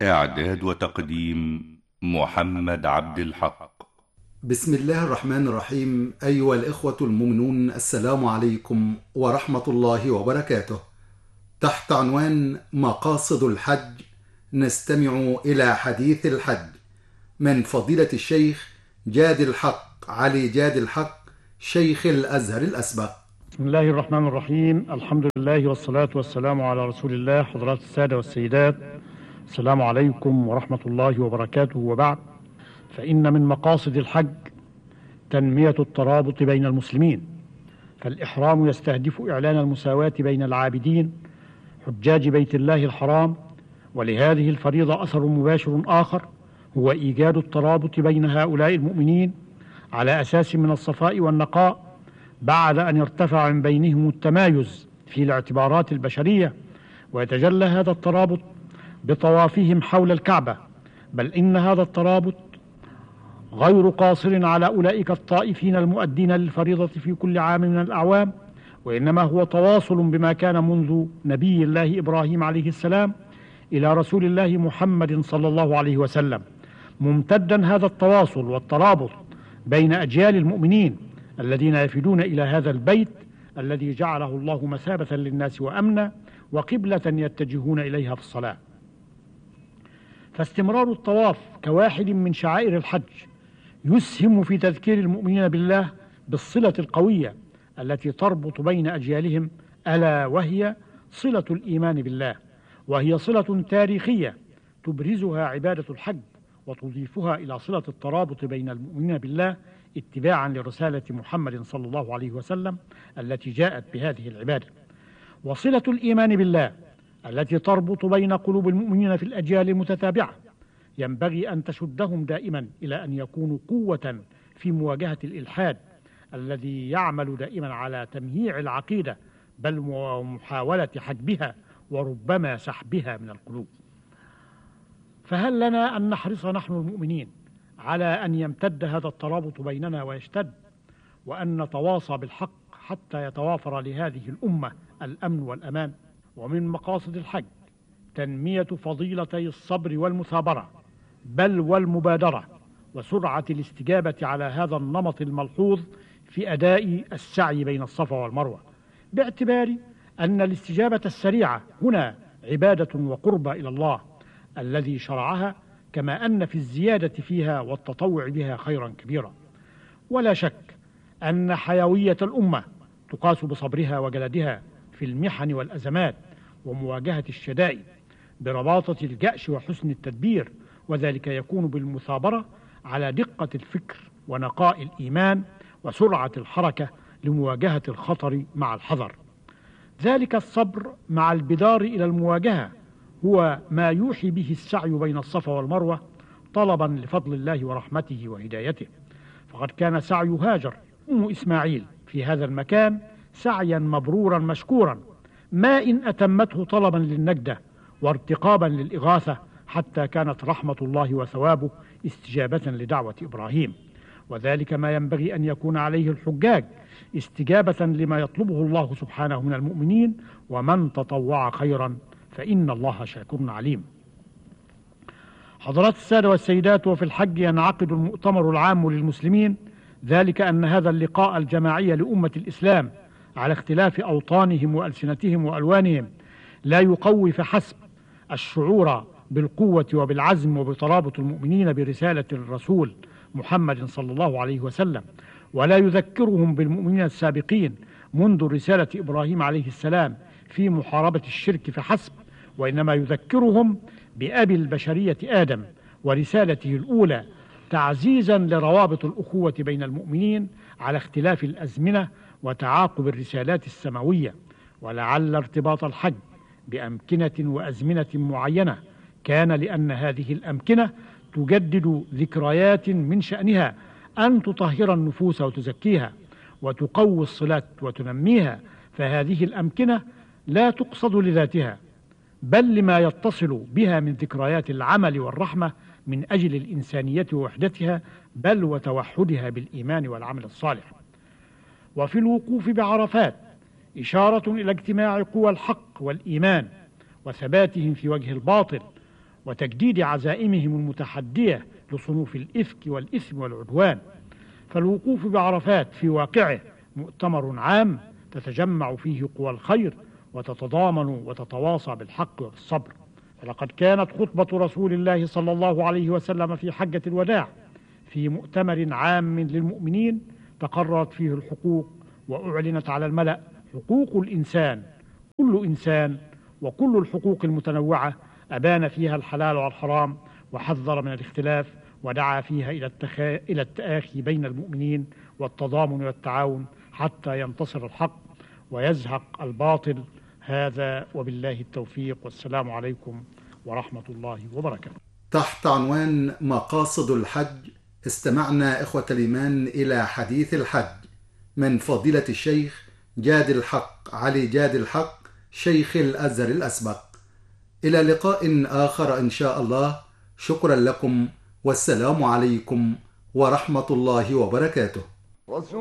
إعداد وتقديم محمد عبد الحق. بسم الله الرحمن الرحيم. أيها الإخوة المؤمنون، السلام عليكم ورحمة الله وبركاته. تحت عنوان مقاصد الحج نستمع إلى حديث الحج من فضيلة الشيخ جاد الحق علي جاد الحق، شيخ الأزهر الأسبق. بسم الله الرحمن الرحيم. الحمد لله والصلاة والسلام على رسول الله. حضرات السادة والسيدات، السلام عليكم ورحمة الله وبركاته. وبعد، فإن من مقاصد الحج تنمية الترابط بين المسلمين، فالإحرام يستهدف إعلان المساواة بين العابدين حجاج بيت الله الحرام، ولهذه الفريضة أثر مباشر آخر هو إيجاد الترابط بين هؤلاء المؤمنين على أساس من الصفاء والنقاء، بعد أن يرتفع من بينهم التمايز في الاعتبارات البشرية، ويتجلى هذا الترابط بطوافهم حول الكعبة. بل إن هذا الترابط غير قاصر على أولئك الطائفين المؤدين للفريضة في كل عام من الأعوام، وإنما هو تواصل بما كان منذ نبي الله إبراهيم عليه السلام إلى رسول الله محمد صلى الله عليه وسلم، ممتدا هذا التواصل والترابط بين أجيال المؤمنين الذين يفدون إلى هذا البيت الذي جعله الله مثابة للناس وأمنا وقبلة يتجهون إليها في الصلاة. فاستمرار الطواف كواحد من شعائر الحج يسهم في تذكير المؤمنين بالله بالصلة القوية التي تربط بين أجيالهم، ألا وهي صلة الإيمان بالله، وهي صلة تاريخية تبرزها عبادة الحج وتضيفها إلى صلة الترابط بين المؤمنين بالله اتباعا لرسالة محمد صلى الله عليه وسلم التي جاءت بهذه العبادة. وصلة الإيمان بالله التي تربط بين قلوب المؤمنين في الأجيال المتتابعة ينبغي أن تشدهم دائما إلى أن يكونوا قوة في مواجهة الإلحاد الذي يعمل دائما على تمييع العقيدة، بل ومحاولة حجبها وربما سحبها من القلوب. فهل لنا أن نحرص نحن المؤمنين على أن يمتد هذا الترابط بيننا ويشتد، وأن نتواصى بالحق حتى يتوافر لهذه الأمة الأمن والأمان؟ ومن مقاصد الحج تنمية فضيلتي الصبر والمثابرة، بل والمبادرة، وسرعة الاستجابة على هذا النمط الملحوظ في أداء السعي بين الصفا والمروة، باعتبار أن الاستجابة السريعة هنا عبادة وقربة إلى الله الذي شرعها، كما أن في الزيادة فيها والتطوع بها خيرا كبيرا. ولا شك أن حيوية الأمة تقاس بصبرها وجلدها في المحن والأزمات ومواجهة الشدائد برباطة الجأش وحسن التدبير، وذلك يكون بالمثابرة على دقة الفكر ونقاء الإيمان وسرعة الحركة لمواجهة الخطر مع الحذر. ذلك الصبر مع البدار إلى المواجهة هو ما يوحي به السعي بين الصفا والمروة طلبا لفضل الله ورحمته وهدايته. فقد كان سعي هاجر أم إسماعيل في هذا المكان سعيا مبرورا مشكورا، ما إن أتمته طلبا للنجدة وارتقابا للإغاثة، حتى كانت رحمة الله وثوابه استجابة لدعوة إبراهيم. وذلك ما ينبغي أن يكون عليه الحجاج، استجابة لما يطلبه الله سبحانه من المؤمنين: ومن تطوع خيرا فإن الله شاكر عليم. حضرات السادة والسيدات، وفي الحج ينعقد المؤتمر العام للمسلمين، ذلك أن هذا اللقاء الجماعي لأمة الإسلام على اختلاف أوطانهم وألسنتهم وألوانهم لا يقوي فحسب الشعور بالقوة وبالعزم وبترابط المؤمنين برسالة الرسول محمد صلى الله عليه وسلم، ولا يذكرهم بالمؤمنين السابقين منذ رسالة إبراهيم عليه السلام في محاربة الشرك فحسب، وإنما يذكرهم بأبي البشرية آدم ورسالته الأولى، تعزيزا لروابط الأخوة بين المؤمنين على اختلاف الأزمنة وتعاقب الرسالات السماوية. ولعل ارتباط الحج بأمكنة وأزمنة معينة كان لأن هذه الأمكنة تجدد ذكريات من شأنها أن تطهر النفوس وتزكيها وتقوي الصلات وتنميها، فهذه الأمكنة لا تقصد لذاتها، بل لما يتصل بها من ذكريات العمل والرحمة من أجل الإنسانية ووحدتها، بل وتوحدها بالإيمان والعمل الصالح. وفي الوقوف بعرفات إشارة إلى اجتماع قوى الحق والإيمان وثباتهم في وجه الباطل، وتجديد عزائمهم المتحدية لصنوف الإفك والإثم والعدوان. فالوقوف بعرفات في واقعه مؤتمر عام تتجمع فيه قوى الخير وتتضامن وتتواصى بالحق وبالصبر. فلقد كانت خطبة رسول الله صلى الله عليه وسلم في حجة الوداع في مؤتمر عام للمؤمنين تقررت فيه الحقوق وأعلنت على الملأ حقوق الإنسان، كل إنسان، وكل الحقوق المتنوعة أبان فيها الحلال والحرام وحذر من الاختلاف ودعا فيها إلى التآخي بين المؤمنين والتضامن والتعاون حتى ينتصر الحق ويزهق الباطل. هذا وبالله التوفيق، والسلام عليكم ورحمة الله وبركاته. تحت عنوان مقاصد الحج استمعنا إخوة الإيمان إلى حديث الحج من فضيلة الشيخ جاد الحق علي جاد الحق شيخ الأزهر الأسبق. إلى لقاء آخر إن شاء الله. شكرا لكم والسلام عليكم ورحمة الله وبركاته.